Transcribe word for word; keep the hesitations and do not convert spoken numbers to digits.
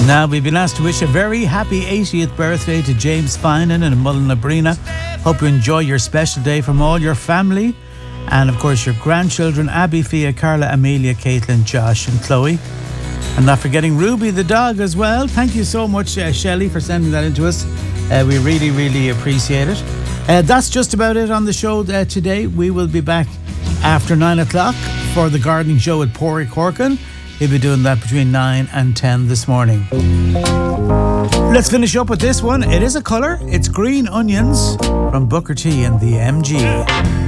Now, we've been asked to wish a very happy eightieth birthday to James Finan and Mullinabrina. Hope you enjoy your special day from all your family and, of course, your grandchildren, Abby, Fia, Carla, Amelia, Caitlin, Josh and Chloe. And not forgetting Ruby the dog as well. Thank you so much, uh, Shelley, for sending that in to us. Uh, we really, really appreciate it. Uh, that's just about it on the show uh, today. We will be back after nine o'clock for the gardening show with Pori Corkin. He'll be doing that between nine and ten this morning. Let's finish up with this one. It is a colour. It's Green Onions from Booker T and the M G.